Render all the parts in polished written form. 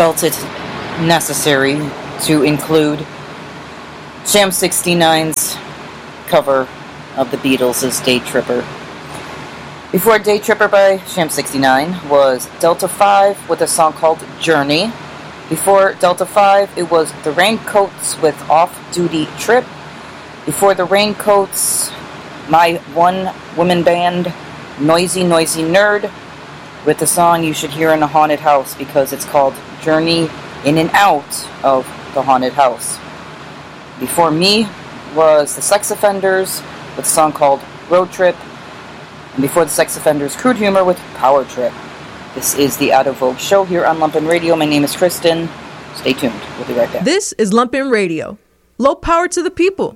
felt it necessary to include Sham 69's cover of the Beatles' Day Tripper. Before Day Tripper by Sham 69 was Delta 5 with a song called Journey. Before Delta 5, it was the Raincoats with Off-Duty Trip. Before the Raincoats, my one-woman band, Noisy Noisy Nerd, with the song you should hear in a haunted house because it's called Journey In and Out of the Haunted House. Before me was the Sex Offenders with a song called Road Trip. And before the Sex Offenders, Crude Humor with Power Trip. This is the Out of Vogue show here on Lumpen Radio. My name is Kristen. Stay tuned. We'll be right back. This is Lumpen Radio. Low power to the people.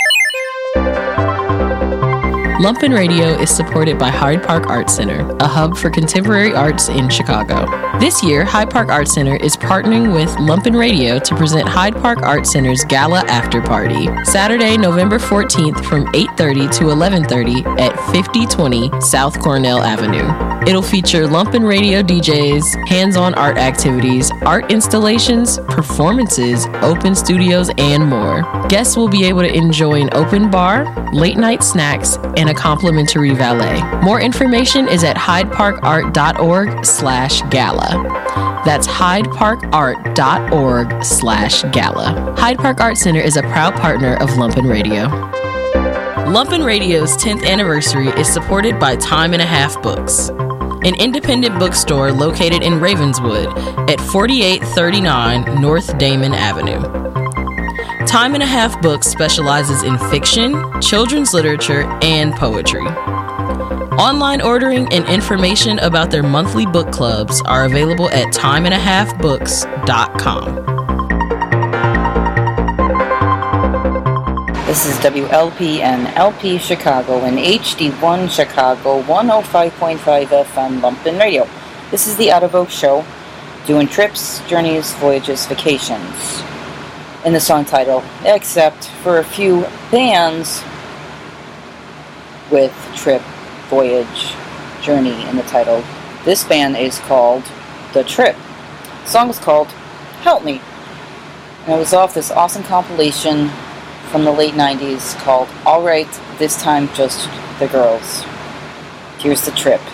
Lumpen Radio is supported by Hyde Park Art Center, a hub for contemporary arts in Chicago. This year, Hyde Park Art Center is partnering with Lumpen Radio to present Hyde Park Art Center's Gala After Party, Saturday, November 14th from 8:30 to 11:30 at 5020 South Cornell Avenue. It'll feature Lumpen Radio DJs, hands-on art activities, art installations, performances, open studios, and more. Guests will be able to enjoy an open bar, late-night snacks, and a complimentary valet. More information is at hydeparkart.org/gala. That's hydeparkart.org/gala. Hyde Park Art Center is a proud partner of Lumpen Radio. Lumpen Radio's 10th anniversary is supported by Time and a Half Books, an independent bookstore located in Ravenswood at 4839 North Damon Avenue. Time and a Half Books specializes in fiction, children's literature, and poetry. Online ordering and information about their monthly book clubs are available at timeandahafbooks.com. This is WLPN LP Chicago and HD1 Chicago 105.5 FM Lumpen Radio. This is the Out of Vogue show, doing trips, journeys, voyages, vacations. In the song title, except for a few bands with trip, voyage, journey in the title. This band is called The Trip. The song is called Help Me. And it was off this awesome compilation from the late 90s called Alright, This Time Just the Girls. Here's The Trip.